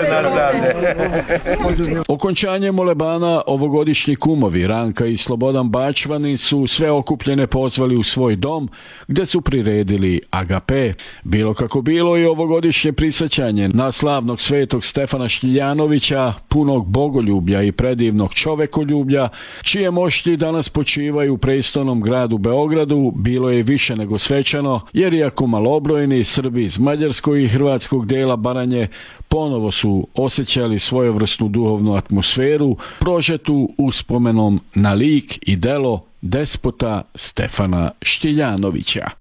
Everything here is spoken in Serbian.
Okončanje molebana ovogodišnji kumovi Ranka i Slobodan Bačvani su sve okupljene pozvali u svoj dom gdje su priredili agape. Bilo kako bilo i ovogodišnje prisjećanje na slavnog svetog Stefana Štiljanovića, punog bogoljublja i predivnog čovekoljublja, čije mošti danas počivaju u prestolnom gradu Beogradu, bilo je više nego svečano, jer iako malobrojni Srbi iz mađarskog i hrvatskog dela Baranje ponovo su osjećali svojevrsnu duhovnu atmosferu prožetu uspomenom na lik i delo despota Stefana Štiljanovića.